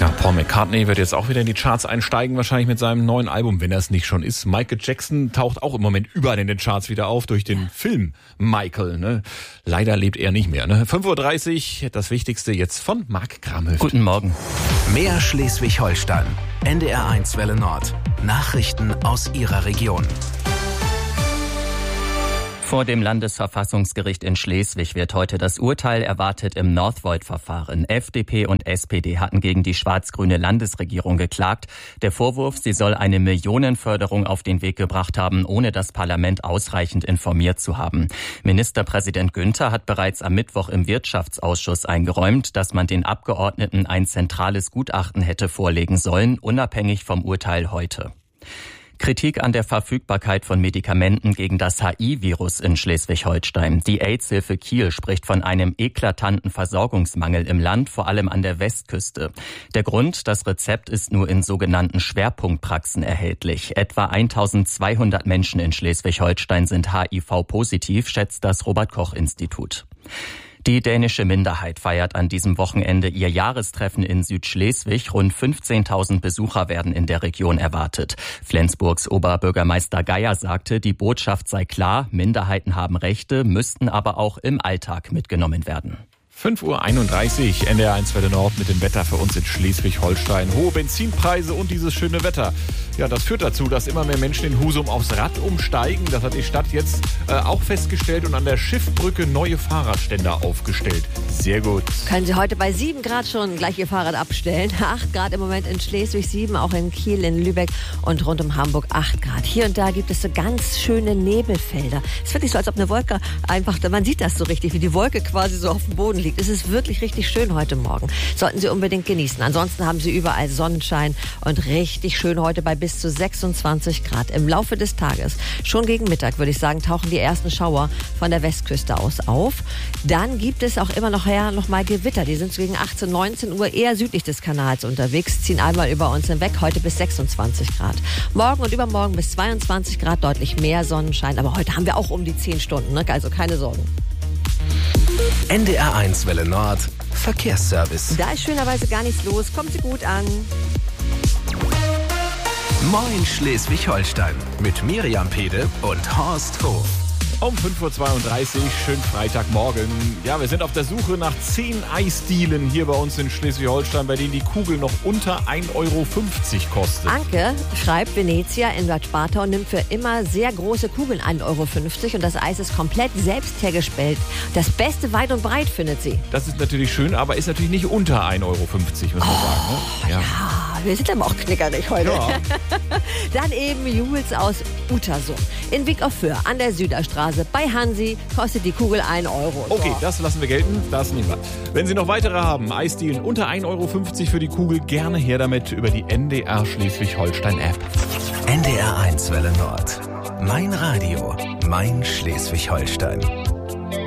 Ja, Paul McCartney wird jetzt auch wieder in die Charts einsteigen, wahrscheinlich mit seinem neuen Album, wenn er es nicht schon ist. Michael Jackson taucht auch im Moment überall in den Charts wieder auf durch den Film Michael. Ne? Leider lebt er nicht mehr. Ne? 5:30 Uhr, das Wichtigste jetzt von Marc Kramhöft. Guten Morgen. Mehr Schleswig-Holstein. NDR1 Welle Nord. Nachrichten aus Ihrer Region. Vor dem Landesverfassungsgericht in Schleswig wird heute das Urteil erwartet im Northvolt-Verfahren. FDP und SPD hatten gegen die schwarz-grüne Landesregierung geklagt. Der Vorwurf, sie soll eine Millionenförderung auf den Weg gebracht haben, ohne das Parlament ausreichend informiert zu haben. Ministerpräsident Günther hat bereits am Mittwoch im Wirtschaftsausschuss eingeräumt, dass man den Abgeordneten ein zentrales Gutachten hätte vorlegen sollen, unabhängig vom Urteil heute. Kritik an der Verfügbarkeit von Medikamenten gegen das HIV-Virus in Schleswig-Holstein. Die AIDS-Hilfe Kiel spricht von einem eklatanten Versorgungsmangel im Land, vor allem an der Westküste. Der Grund, das Rezept ist nur in sogenannten Schwerpunktpraxen erhältlich. Etwa 1200 Menschen in Schleswig-Holstein sind HIV-positiv, schätzt das Robert-Koch-Institut. Die dänische Minderheit feiert an diesem Wochenende ihr Jahrestreffen in Südschleswig. Rund 15.000 Besucher werden in der Region erwartet. Flensburgs Oberbürgermeister Geier sagte, die Botschaft sei klar, Minderheiten haben Rechte, müssten aber auch im Alltag mitgenommen werden. 5:31 Uhr, NDR1 Welle Nord mit dem Wetter für uns in Schleswig-Holstein. Hohe Benzinpreise und dieses schöne Wetter. Ja, das führt dazu, dass immer mehr Menschen in Husum aufs Rad umsteigen. Das hat die Stadt jetzt auch festgestellt und an der Schiffbrücke neue Fahrradständer aufgestellt. Sehr gut. Können Sie heute bei 7 Grad schon gleich Ihr Fahrrad abstellen? 8 Grad im Moment in Schleswig, 7 auch in Kiel, in Lübeck und rund um Hamburg 8 Grad. Hier und da gibt es so ganz schöne Nebelfelder. Es ist wirklich so, als ob eine Wolke einfach, man sieht das so richtig, wie die Wolke quasi so auf dem Boden liegt. Es ist wirklich richtig schön heute Morgen. Sollten Sie unbedingt genießen. Ansonsten haben Sie überall Sonnenschein und richtig schön heute bei bis zu 26 Grad. Im Laufe des Tages, schon gegen Mittag würde ich sagen, tauchen die ersten Schauer von der Westküste aus auf. Dann gibt es auch immer noch mal Gewitter. Die sind so gegen 18, 19 Uhr eher südlich des Kanals unterwegs, ziehen einmal über uns hinweg, heute bis 26 Grad. Morgen und übermorgen bis 22 Grad, deutlich mehr Sonnenschein. Aber heute haben wir auch um die 10 Stunden, ne? Also keine Sorgen. NDR1 Welle Nord. Verkehrsservice. Da ist schönerweise gar nichts los. Kommt Sie gut an. Moin Schleswig-Holstein mit Miriam Pede und Horst Hof. Um 5:32 Uhr, schönen Freitagmorgen. Ja, wir sind auf der Suche nach 10 Eisdielen hier bei uns in Schleswig-Holstein, bei denen die Kugel noch unter 1,50 Euro kostet. Anke schreibt, Venezia in Bad Spartau nimmt für immer sehr große Kugeln 1,50 Euro und das Eis ist komplett selbst hergestellt. Das Beste weit und breit, findet sie. Das ist natürlich schön, aber ist natürlich nicht unter 1,50 Euro, muss man sagen. Ne? Ja, wir sind aber auch knickerig heute. Ja. Dann eben Jules aus Utersum. In Wick auf Föhr an der Süderstraße bei Hansi kostet die Kugel 1 Euro. Okay, das lassen wir gelten, das nehmen wir. Wenn Sie noch weitere haben, Eisdielen unter 1,50 Euro für die Kugel, gerne her damit über die NDR Schleswig-Holstein-App. NDR1 Welle Nord. Mein Radio, mein Schleswig-Holstein.